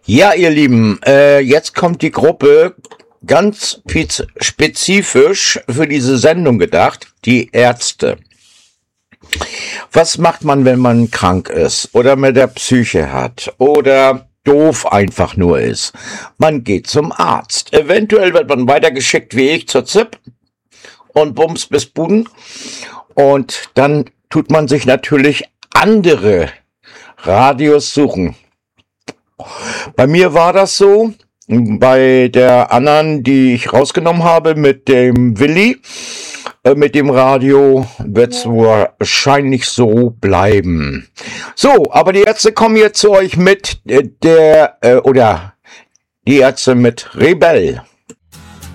Ja, ihr Lieben, jetzt kommt die Gruppe ganz spezifisch für diese Sendung gedacht, die Ärzte. Was macht man, wenn man krank ist oder mit der Psyche hat oder doof einfach nur ist? Man geht zum Arzt. Eventuell wird man weitergeschickt wie ich zur ZIP und Bums bis Buden. Und dann tut man sich natürlich andere Radios suchen. Bei mir war das so, bei der anderen, die ich rausgenommen habe, mit dem Willi, mit dem Radio, wird es wahrscheinlich so bleiben. So, aber die Ärzte kommen jetzt zu euch mit die Ärzte mit Rebell.